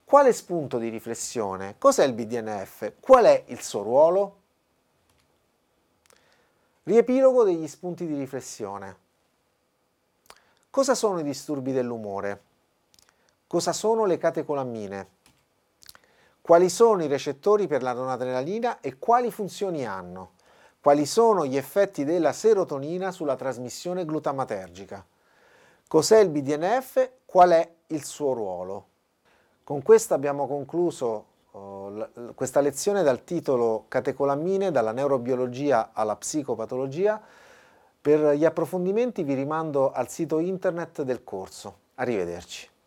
Quale spunto di riflessione? Cos'è il BDNF? Qual è il suo ruolo? Riepilogo degli spunti di riflessione. Cosa sono i disturbi dell'umore? Cosa sono le catecolammine? Quali sono i recettori per la noradrenalina e quali funzioni hanno? Quali sono gli effetti della serotonina sulla trasmissione glutamatergica? Cos'è il BDNF? Qual è il suo ruolo? Con questo abbiamo concluso questa lezione dal titolo Catecolammine, dalla neurobiologia alla psicopatologia. Per gli approfondimenti vi rimando al sito internet del corso. Arrivederci.